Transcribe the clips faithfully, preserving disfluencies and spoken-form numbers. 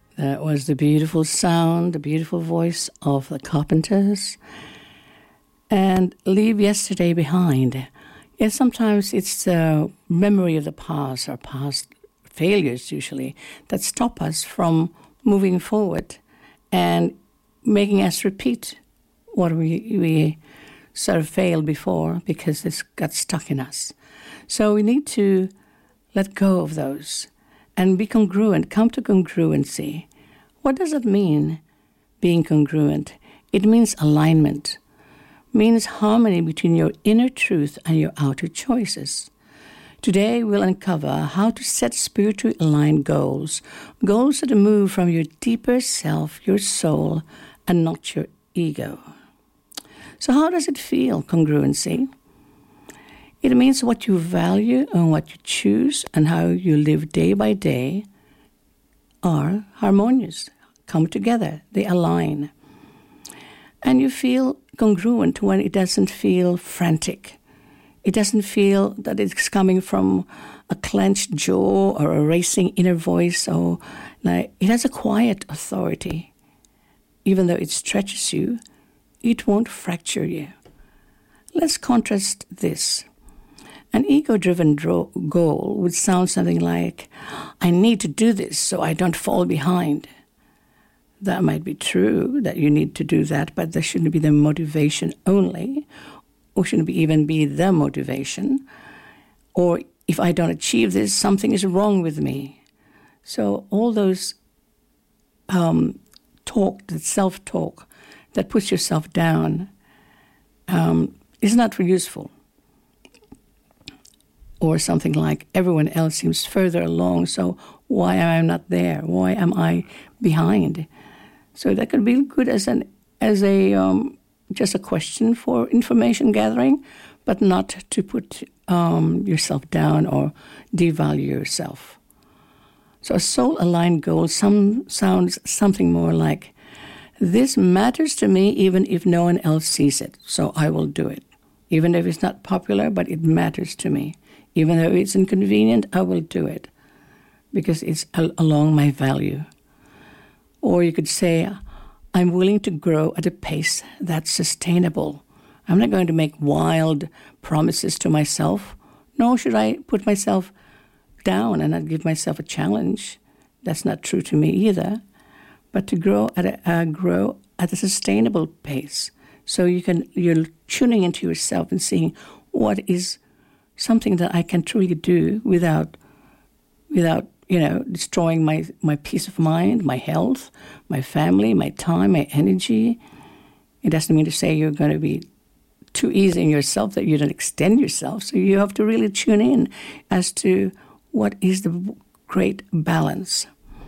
That was the beautiful sound, the beautiful voice of the Carpenters. And leave yesterday behind. Yes, sometimes it's the memory of the past, or past failures usually, that stop us from moving forward and making us repeat what we, we sort of failed before because it's got stuck in us. So we need to let go of those and be congruent, come to congruency. What does it mean, being congruent? It means alignment, means harmony between your inner truth and your outer choices. Today, we'll uncover how to set spiritually aligned goals, goals that move from your deeper self, your soul, and not your ego. So how does it feel, congruency? It means what you value and what you choose and how you live day by day are harmonious, come together, they align. And you feel congruent when it doesn't feel frantic. It doesn't feel that it's coming from a clenched jaw or a racing inner voice. Or like, it has a quiet authority. Even though it stretches you, it won't fracture you. Let's contrast this. An ego-driven draw- goal would sound something like, I need to do this so I don't fall behind. That might be true, that you need to do that, but there shouldn't be the motivation only, or shouldn't be even be the motivation. Or if I don't achieve this, something is wrong with me. So all those um, talk, the self-talk that puts yourself down um, is not useful. Or something like, everyone else seems further along, so why am I not there? Why am I behind? So that could be good as an as a um, just a question for information gathering, but not to put um, yourself down or devalue yourself. So a soul-aligned goal some, sounds something more like, this matters to me even if no one else sees it, so I will do it. Even if it's not popular, but it matters to me. Even though it's inconvenient, I will do it because it's al- along my value. Or you could say, I'm willing to grow at a pace that's sustainable. I'm not going to make wild promises to myself, nor should I put myself down and not give myself a challenge. That's not true to me either. But to grow at a uh, grow at a sustainable pace, so you can you're tuning into yourself and seeing what is something that I can truly do without, without you know, destroying my, my peace of mind, my health, my family, my time, my energy. It doesn't mean to say you're going to be too easy in yourself, that you don't extend yourself. So you have to really tune in as to what is the great balance.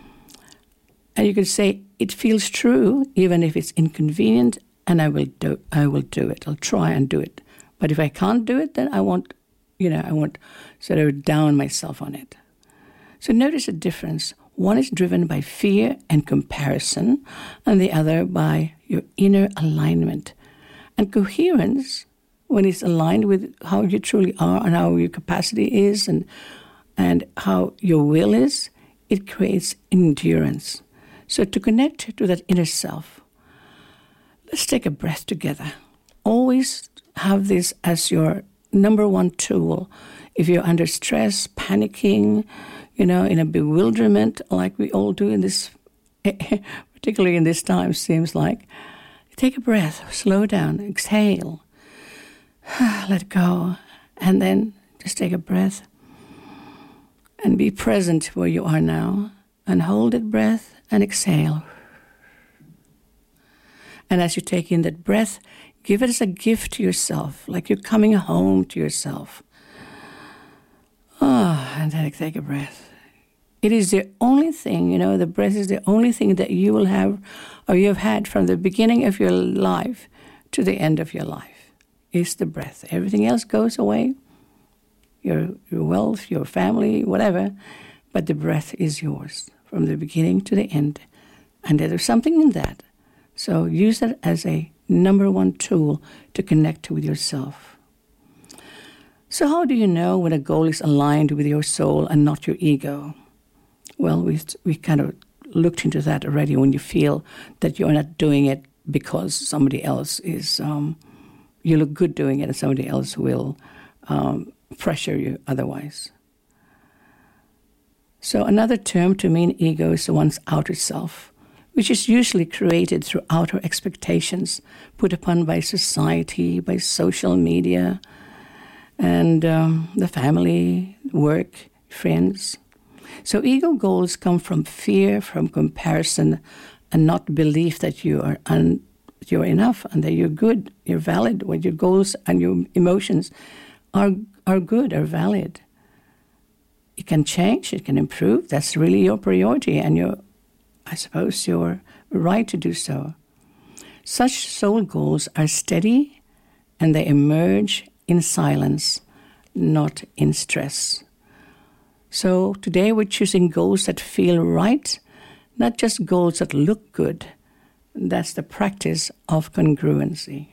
And you could say, it feels true, even if it's inconvenient, and I will do, I will do it. I'll try and do it. But if I can't do it, then I won't, you know, I won't sort of down myself on it. So notice the difference. One is driven by fear and comparison, and the other by your inner alignment. And coherence, when it's aligned with how you truly are and how your capacity is and, and how your will is, it creates endurance. So to connect to that inner self, let's take a breath together. Always have this as your number one tool. If you're under stress, panicking, you know, in a bewilderment, like we all do in this, particularly in this time, seems like, take a breath, slow down, exhale, let go, and then just take a breath and be present where you are now, and hold that breath and exhale. And as you take in that breath, give it as a gift to yourself, like you're coming home to yourself. Ah, oh, and then take a breath. It is the only thing, you know, the breath is the only thing that you will have, or you have had from the beginning of your life to the end of your life, is the breath. Everything else goes away, your, your wealth, your family, whatever, but the breath is yours from the beginning to the end. And there's something in that. So use it as a number one tool to connect with yourself. So how do you know when a goal is aligned with your soul and not your ego? Well, we we kind of looked into that already when you feel that you're not doing it because somebody else is, um, you look good doing it and somebody else will um, pressure you otherwise. So another term to mean ego is one's outer self, which is usually created through outer expectations put upon by society, by social media, and um, the family, work, friends. So ego goals come from fear, from comparison, and not belief that you are un, you're enough and that you're good, you're valid, when your goals and your emotions are are good, are valid. It can change, it can improve. That's really your priority, and your, I suppose, your right to do so. Such soul goals are steady, and they emerge in silence, not in stress. So today we're choosing goals that feel right, not just goals that look good. That's the practice of congruency.